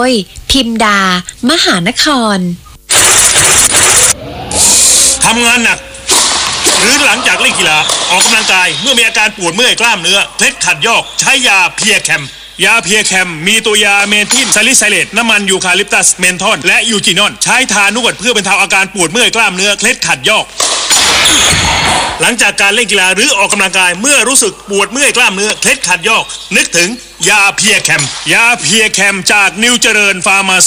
ยพิมดามหานครทำงานหนักหรือหลังจากเล่นกีฬาออกกำลังกายเมื่อมีอาการปวดเมื่อยกล้ามเนื้อเคล็ดขัดยอกใช้ยาเพียแคมยาเพียแคมมีตัวยาเมทิลซาลิไซเลตน้ำมันยูคาลิปตัสเมนทอนและยูจินอนใช้ทานวดเพื่อบรรเทาอาการปวดเมื่อยกล้ามเนื้อเคล็ดขัดยอกหลังจากการเล่นกีฬาหรือออกกำลังกายเมื่อรู้สึกปวดเมื่อยกล้ามเนื้อเคล็ดขัดยอกนึกถึงยาเพียแคมยาเพียแคมจากนิวเจริญฟาร์มา